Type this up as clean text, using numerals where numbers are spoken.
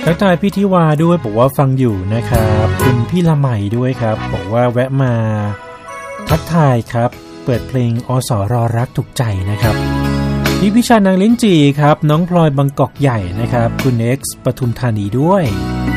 ทักทายพี่ทิวาด้วยบอกว่าฟังอยู่นะครับคุณพี่ละใหม่ด้วยครับบอกว่าแวะมาทักทายครับเปิดเพลงอสรรักถูกใจนะครับพี่ชานางลิ้นจีครับน้องพลอยบางกอกใหญ่นะครับคุณ X ปทุมธานีด้วย